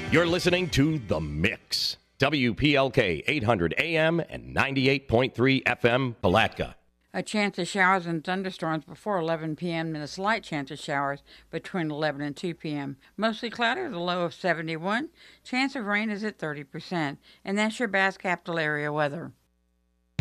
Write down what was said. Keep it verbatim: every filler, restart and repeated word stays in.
You're listening to The Mix. W P L K eight hundred A M and ninety-eight point three F M, Palatka. A chance of showers and thunderstorms before eleven p.m. and a slight chance of showers between eleven and two p.m. Mostly cloudy with a low of seventy-one. Chance of rain is at thirty percent. And that's your Bass Capital area weather.